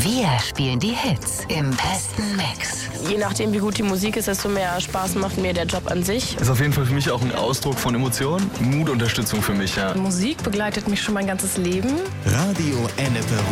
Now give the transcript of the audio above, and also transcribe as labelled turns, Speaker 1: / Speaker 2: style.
Speaker 1: Wir spielen die Hits im besten Mix.
Speaker 2: Je nachdem, wie gut die Musik ist, desto mehr Spaß macht mir der Job an sich.
Speaker 3: Ist auf jeden Fall für mich auch ein Ausdruck von Emotionen, Mut, Unterstützung für mich, ja.
Speaker 2: Musik begleitet mich schon mein ganzes Leben.
Speaker 4: Radio Ennepe